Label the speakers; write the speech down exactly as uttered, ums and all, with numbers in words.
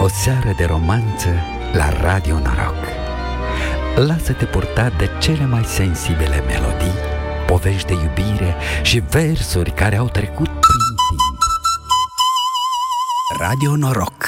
Speaker 1: O seară de romanță la Radio Noroc. Lasă-te purta de cele mai sensibile melodii, povești de iubire și versuri care au trecut prin timp. Radio Noroc.